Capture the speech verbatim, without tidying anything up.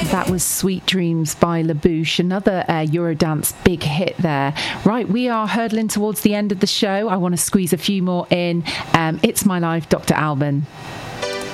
That was Sweet Dreams by La Bouche, another uh, Eurodance big hit there. Right, we are hurtling towards the end of the show. I want to squeeze a few more in. Um, It's My Life, Doctor Alban.